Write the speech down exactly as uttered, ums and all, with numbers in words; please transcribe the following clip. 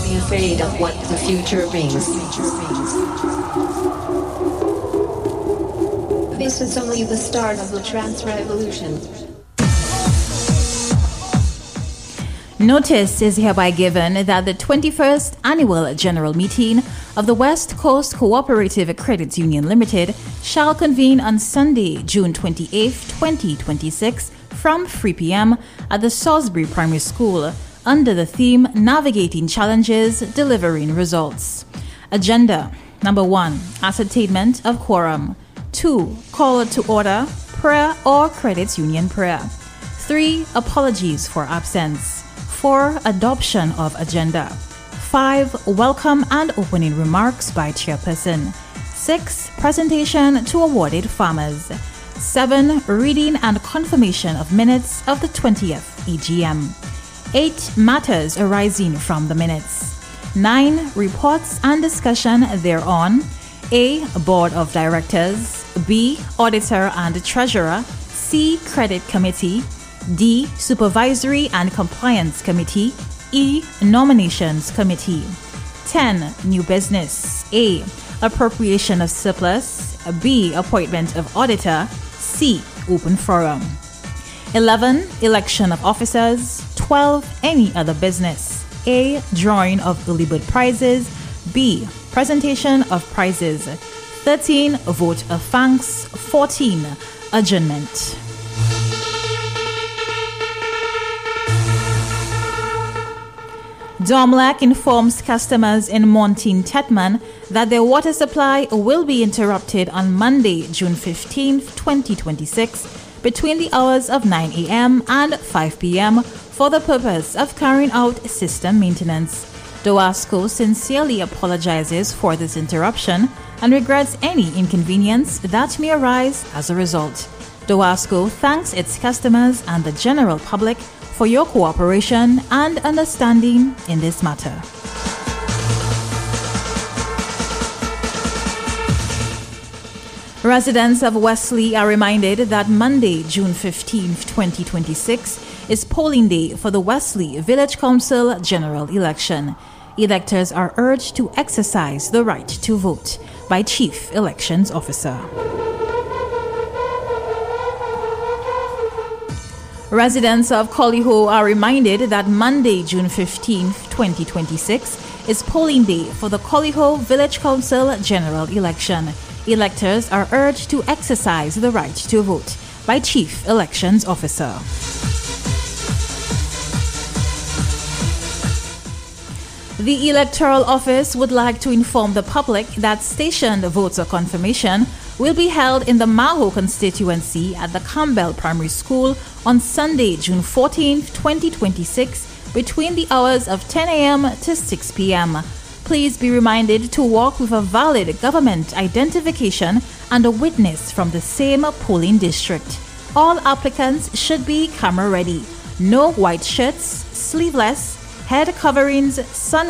be afraid of what the future brings. This is only the start of the trance revolution. Notice is hereby given that the twenty-first Annual General Meeting of the West Coast Cooperative Credit Union Limited shall convene on Sunday, June twenty-eighth, twenty twenty-six from three p.m. at the Salisbury Primary School under the theme Navigating Challenges, Delivering Results. Agenda: Number one, ascertainment of quorum. Two, call to order, prayer or credit union prayer. Three, apologies for absence. Four, adoption of agenda. Five, welcome and opening remarks by chairperson. Six, presentation to awarded farmers. Seven, reading and confirmation of minutes of the twentieth E G M. Eight, matters arising from the minutes. Nine, reports and discussion thereon. A, board of directors. B, auditor and treasurer. C, credit committee. D, supervisory and compliance committee. E, nominations committee. ten, new business. A, appropriation of surplus. B, appointment of auditor. C, open forum. eleven, election of officers. twelve, any other business. A, drawing of early bird prizes. B, presentation of prizes. thirteen, vote of thanks. fourteen, adjournment. Domlec informs customers in Montine Tetman that their water supply will be interrupted on Monday, June fifteenth, twenty twenty-six, between the hours of nine a.m. and five p.m. for the purpose of carrying out system maintenance. Dowasco sincerely apologizes for this interruption and regrets any inconvenience that may arise as a result. Dowasco thanks its customers and the general public for your cooperation and understanding in this matter. Residents of Wesley are reminded that Monday, June fifteenth, twenty twenty-six is polling day for the Wesley Village Council general election. Electors are urged to exercise the right to vote by Chief Elections Officer. Residents of Collyho are reminded that Monday, June fifteenth, twenty twenty-six is polling day for the Collyho Village Council general election. Electors are urged to exercise the right to vote by Chief Elections Officer. The Electoral Office would like to inform the public that stationed voter confirmation will be held in the Maho constituency at the Campbell Primary School on Sunday, June fourteenth, twenty twenty-six, between the hours of ten a.m. to six p.m. Please be reminded to walk with a valid government identification and a witness from the same polling district. All applicants should be camera ready. No white shirts, sleeveless, head coverings, sun